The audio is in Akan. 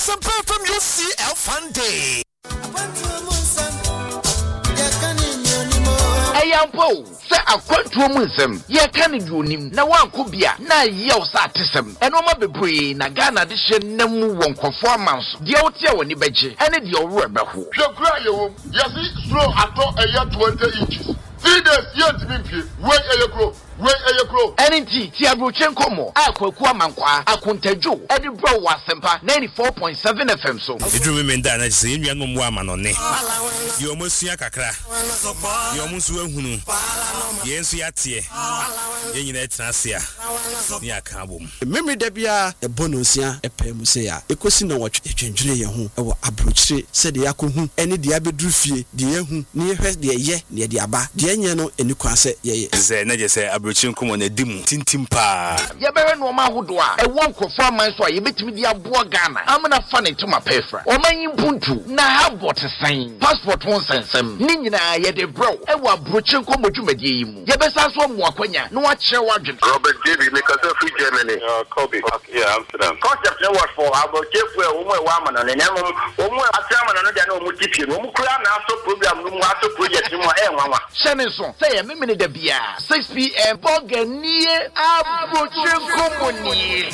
Asempa from UCL Fun Day. Ayampo, say a quantum ye can do him. Now one could be a na yells at him. And no be brave, Nagana addition, no one conformance. The old year when you beji, and it your rubber who. Yes, slow at all a year 20 inches. 3 days yet to be where a grow. Where a grow. Enti Tiabrochenko mo akwakuwa mankwa akontajo edi bro wasempa 94.7 FM so edru me nda na se enua no mo ama no ne ye omosua kakra ye omusu ahunu ye nsu yatie ye nyina etrase a ni aka abom memre da bia e bonosia e pemu se ya ekosi na wotwetwendwere ye ho e wo abrochire se de yakohu ene de abedru fie de yehu ne yehwe de ye ne de aba de enye no eni kwase ye ze na je se Chinkumo na dimu tintimpa yebere no ma hodo a e won kofo aman so a yebetimi di aboa Ghana amna fa ne to ma pefra o man yimpuntu na habot san passport won sensem ni nyina ye de bro e wa Chinkumo modwumadi yi mu yebesa so mu akwanya no wa kire wadwen Robert David make us free Germany Kobe yeah Amsterdam concept no what for Abrochefu e wo mo e wa amana ne nemo wo mo atrama no de na wo mu tipie no mu kura na so program no mu aso project mu e nwanwa shene so say ye memene da bia 6 p.m. Boganie Abrochefu mo ni